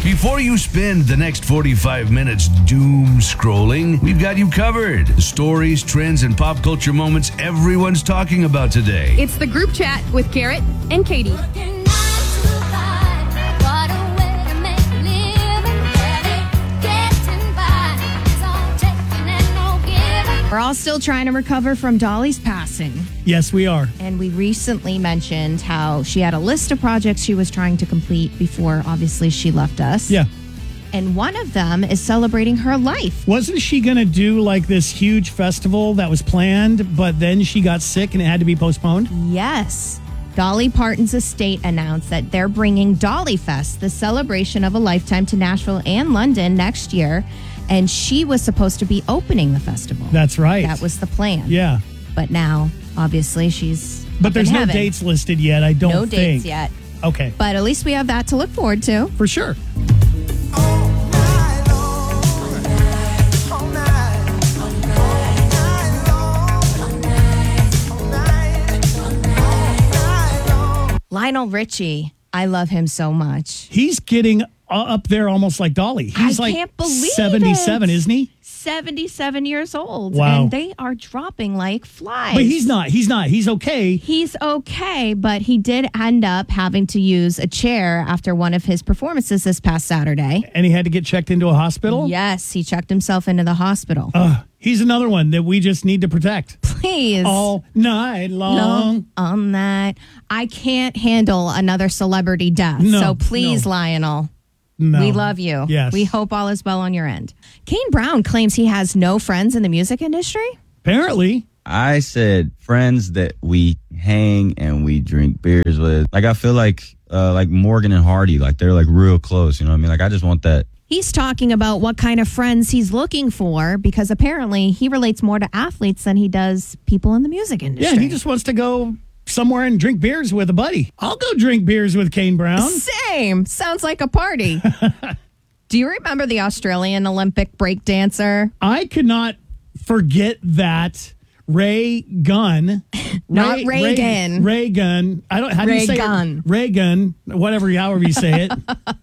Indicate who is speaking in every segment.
Speaker 1: Before you spend the next 45 minutes doom scrolling, we've got you covered. The stories, trends, and pop culture moments everyone's talking about today.
Speaker 2: It's the group chat with Garrett and Katie. We're all still trying to recover from Dolly's passing.
Speaker 3: Yes, we are.
Speaker 2: And we recently mentioned how she had a list of projects she was trying to complete before, obviously, she left us.
Speaker 3: Yeah.
Speaker 2: And one of them is celebrating her life.
Speaker 3: Wasn't she going to do like this huge festival that was planned, but then she got sick and it had to be postponed?
Speaker 2: Yes. Dolly Parton's estate announced that they're bringing Dolly Fest, the celebration of a lifetime, to Nashville and London next year. And she was supposed to be opening the festival.
Speaker 3: That's right.
Speaker 2: That was the plan.
Speaker 3: Yeah.
Speaker 2: But now, obviously, she's
Speaker 3: But there's no
Speaker 2: heaven.
Speaker 3: dates listed yet, I don't think.
Speaker 2: No dates yet.
Speaker 3: Okay.
Speaker 2: But at least we have that to look forward to.
Speaker 3: For sure.
Speaker 2: Lionel Richie, I love him so much.
Speaker 3: He's getting up there almost like Dolly. He's
Speaker 2: I can't believe
Speaker 3: 77,
Speaker 2: it.
Speaker 3: isn't he?
Speaker 2: 77 years old.
Speaker 3: Wow.
Speaker 2: And they are dropping like flies.
Speaker 3: But he's not. He's okay.
Speaker 2: He's okay, but he did end up having to use a chair after one of his performances this past Saturday.
Speaker 3: And he had to get checked into a hospital?
Speaker 2: Yes, he checked himself into the hospital.
Speaker 3: He's another one that we just need to protect.
Speaker 2: Please.
Speaker 3: All night long.
Speaker 2: All night. I can't handle another celebrity death.
Speaker 3: No,
Speaker 2: So please,
Speaker 3: no.
Speaker 2: Lionel.
Speaker 3: No.
Speaker 2: We love you.
Speaker 3: Yes.
Speaker 2: We hope all is well on your end. Kane Brown claims he has no friends in the music industry.
Speaker 3: Apparently.
Speaker 4: I said friends that we hang and we drink beers with. Like, I feel like Morgan and Hardy, like they're like real close. You know what I mean? Like, I just want that.
Speaker 2: He's talking about what kind of friends he's looking for because apparently he relates more to athletes than he does people in the music industry.
Speaker 3: Yeah, he just wants to go somewhere and drink beers with a buddy. I'll go drink beers with Kane Brown.
Speaker 2: Same. Sounds like a party. Do you remember the Australian Olympic breakdancer?
Speaker 3: I could not forget that Ray Gunn.
Speaker 2: Not Reagan.
Speaker 3: Ray Gunn. I don't. How do you say
Speaker 2: Gunn.
Speaker 3: it? Ray Gunn. However you say it.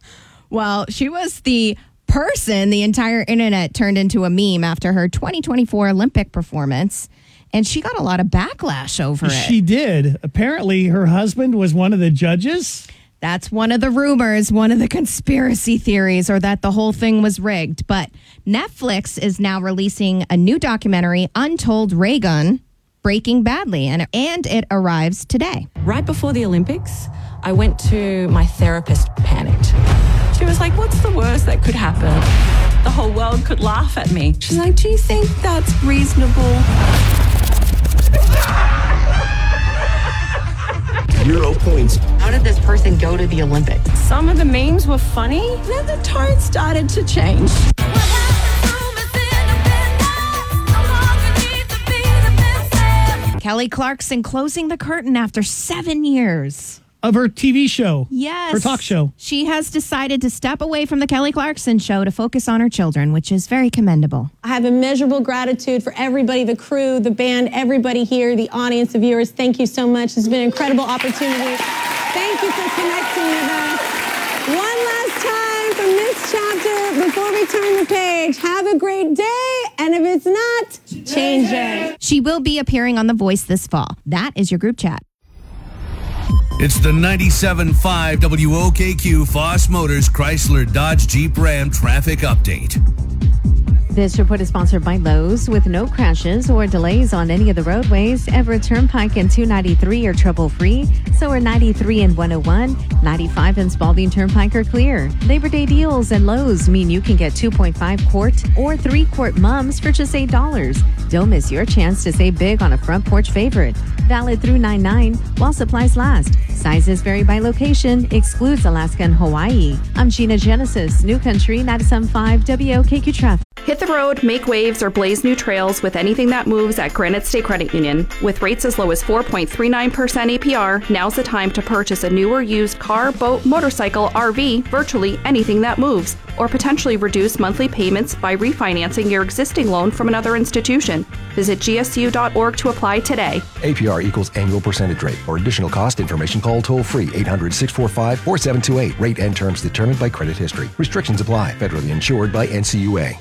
Speaker 2: Well, she was the person the entire internet turned into a meme after her 2024 Olympic performance. And she got a lot of backlash over it.
Speaker 3: She did. Apparently, her husband was one of the judges.
Speaker 2: That's one of the rumors, one of the conspiracy theories, or that the whole thing was rigged. But Netflix is now releasing a new documentary, Untold Reagan, Breaking Badly, and it arrives today.
Speaker 5: Right before the Olympics, I went to my therapist, panicked. She was like, what's the worst that could happen? The whole world could laugh at me. She's like, do you think that's reasonable?
Speaker 6: 0 points.
Speaker 7: How did this person go to the Olympics?
Speaker 5: Some of the memes were funny. Then the tone started to change.
Speaker 2: Kelly Clarkson closing the curtain after 7 years.
Speaker 3: Of her TV show.
Speaker 2: Yes.
Speaker 3: Her talk show.
Speaker 2: She has decided to step away from the Kelly Clarkson show to focus on her children, which is very commendable.
Speaker 8: I have immeasurable gratitude for everybody, the crew, the band, everybody here, the audience, the viewers. Thank you so much. It's been an incredible opportunity. Thank you for connecting with us. One last time from this chapter before we turn the page. Have a great day, and if it's not, change it.
Speaker 2: She will be appearing on The Voice this fall. That is your group chat.
Speaker 1: It's the 97.5 WOKQ Foss Motors Chrysler Dodge Jeep Ram traffic update.
Speaker 9: This report is sponsored by Lowe's. With no crashes or delays on any of the roadways, Everett Turnpike and 293 are trouble-free. So are 93 and 101. 95 and Spalding Turnpike are clear. Labor Day deals and Lowe's mean you can get 2.5 quart or 3-quart mums for just $8. Don't miss your chance to save big on a front porch favorite. Valid through 9/9 while supplies last. Sizes vary by location, excludes Alaska and Hawaii. I'm Gina Genesis, New Country 97.5 WOKQ Traffic.
Speaker 6: Hit the road, make waves, or blaze new trails with anything that moves at Granite State Credit Union. With rates as low as 4.39% APR, now's the time to purchase a new or used car, boat, motorcycle, RV, virtually anything that moves, or potentially reduce monthly payments by refinancing your existing loan from another institution. Visit gsu.org to apply today.
Speaker 10: APR equals annual percentage rate. For additional cost information, call toll-free 800-645-4728. Rate and terms determined by credit history. Restrictions apply. Federally insured by NCUA.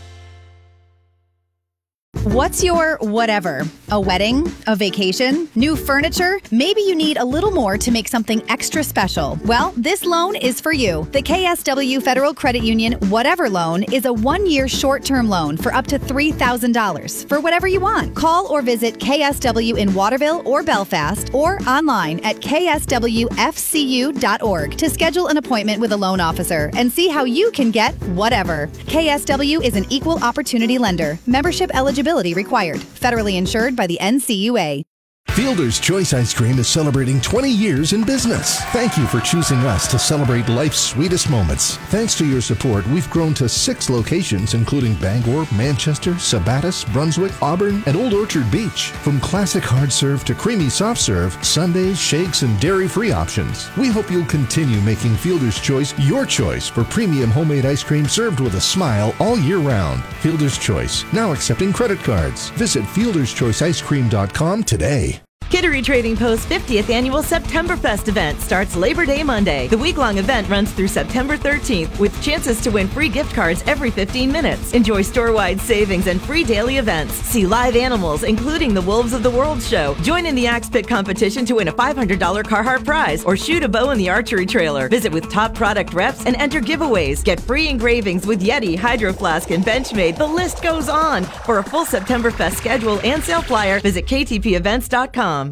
Speaker 11: What's your whatever? A wedding? A vacation? New furniture? Maybe you need a little more to make something extra special. Well, this loan is for you. The KSW Federal Credit Union Whatever Loan is a 1-year short-term loan for up to $3,000 for whatever you want. Call or visit KSW in Waterville or Belfast or online at kswfcu.org to schedule an appointment with a loan officer and see how you can get whatever. KSW is an equal opportunity lender. Membership eligibility required. Federally insured by the NCUA.
Speaker 12: Fielder's Choice Ice Cream is celebrating 20 years in business. Thank you for choosing us to celebrate life's sweetest moments. Thanks to your support, we've grown to 6 locations, including Bangor, Manchester, Sabattis, Brunswick, Auburn, and Old Orchard Beach. From classic hard serve to creamy soft serve, sundaes, shakes, and dairy-free options. We hope you'll continue making Fielder's Choice your choice for premium homemade ice cream served with a smile all year round. Fielder's Choice, now accepting credit cards. Visit fielderschoiceicecream.com today.
Speaker 13: Kittery Trading Post's 50th annual Septemberfest event starts Labor Day Monday. The week-long event runs through September 13th with chances to win free gift cards every 15 minutes. Enjoy store-wide savings and free daily events. See live animals, including the Wolves of the World show. Join in the Axe Pit competition to win a $500 Carhartt prize or shoot a bow in the archery trailer. Visit with top product reps and enter giveaways. Get free engravings with Yeti, Hydro Flask, and Benchmade. The list goes on. For a full Septemberfest schedule and sale flyer, visit ktpevents.com.